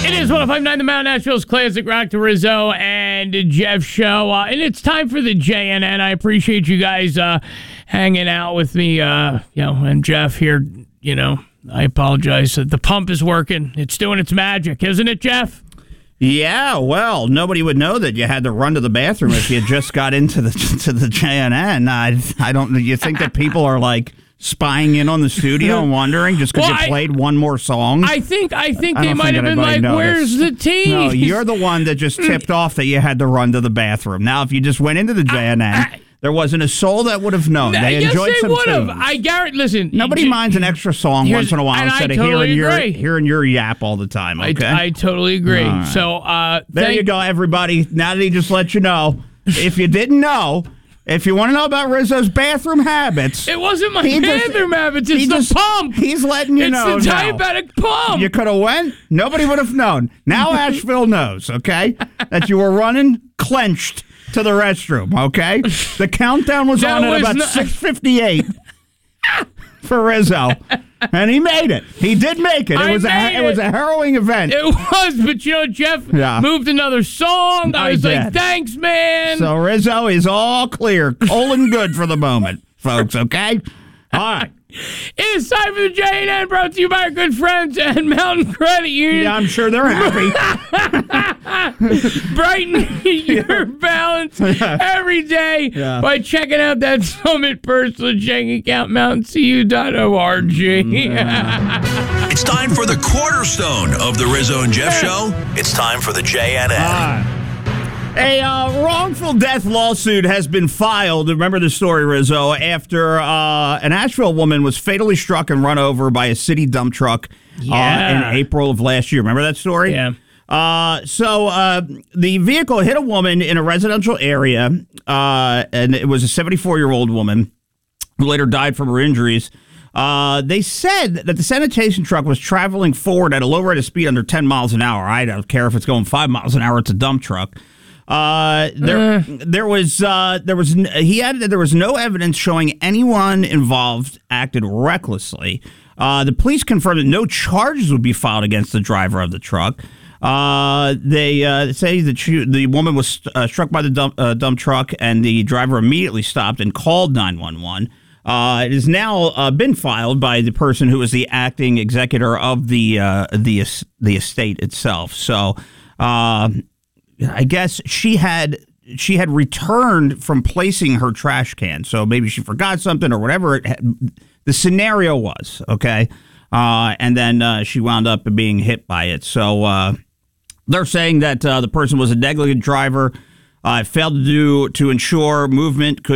It is 105.9 The Mount, Nashville's classic rock, the Rizzo and Jeff show. And it's time for the JNN. I appreciate you guys hanging out with me, and Jeff here. I apologize. The pump is working. It's doing its magic, isn't it, Jeff? Yeah, well, nobody would know that you had to run to the bathroom if you just got into the JNN. I don't. You think that people are like spying in on the studio and wondering just because you played one more song? I think they might have been like, noticed. "Where's the tea?" No, you're the one that just tipped off that you had to run to the bathroom. Now, if you just went into the JNN, there wasn't a soul that would have known. They enjoyed some tunes. Listen, nobody minds an extra song once in a while instead of hearing your yap all the time. Okay, I totally agree. Right. So there you go, everybody. Now that he just let you know, if you didn't know. If you want to know about Rizzo's bathroom habits... It wasn't my bathroom habits, it's the pump! He's letting you know It's the diabetic pump! You could have went, nobody would have known. Now Asheville knows, okay? That you were running clenched to the restroom, okay? The countdown was on at about 6:58 for Rizzo. And he made it. He did make it. It was a harrowing event. It was, but Jeff moved another song. I was like, thanks, man. So Rizzo is all clear, colon good for the moment, folks, okay? All right. It is time for the JNN, brought to you by our good friends at Mountain Credit Union. Yeah, I'm sure they're happy. Brighten your balance every day by checking out that Summit personal checking account, mountaincu.org. It's time for the cornerstone of the Rizzo and Jeff show. It's time for the JNN. A wrongful death lawsuit has been filed. Remember the story, Rizzo, after an Asheville woman was fatally struck and run over by a city dump truck in April of last year. Remember that story? Yeah. So the vehicle hit a woman in a residential area, and it was a 74-year-old woman who later died from her injuries. They said that the sanitation truck was traveling forward at a low rate of speed under 10 miles an hour. I don't care if it's going 5 miles an hour. It's a dump truck. There was no evidence showing anyone involved acted recklessly. The police confirmed that no charges would be filed against the driver of the truck. They say that the woman was struck by the dump truck, and the driver immediately stopped and called 911. It has now been filed by the person who was the acting executor of the estate itself. So. I guess she had returned from placing her trash can, so maybe she forgot something or whatever the scenario was, okay? And then she wound up being hit by it. So they're saying that the person was a negligent driver, failed to ensure movement could